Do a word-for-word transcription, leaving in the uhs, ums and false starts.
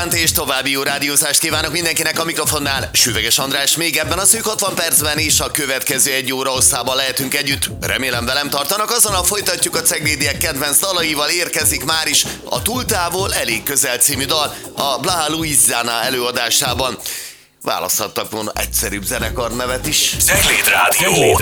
délutánt és további jó rádiózást kívánok mindenkinek a mikrofonnál. Süveges András, még ebben a szűk hatvan percben és a következő egy óra hosszában lehetünk együtt. Remélem velem tartanak, azonnal folytatjuk a ceglédiek kedvenc dalaival, érkezik már is a Túl távol, elég közel című dal a Blaha Louisiana előadásában. Választhattak volna egyszerűbb zenekar nevet is. Cegléd Rádió.